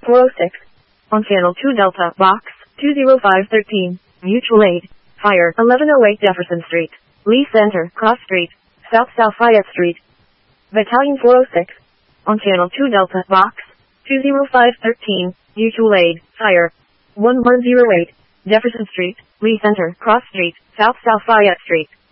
406. On Channel 2 Delta, Box 20513, Mutual Aid. Fire 1108 Jefferson Street, Lee Center, Cross Street, South Fayette Street. Battalion 406. On Channel 2 Delta, Box 20513, Mutual Aid. Fire 1108 Jefferson Street, Lee Center, Cross Street, South Fayette Street.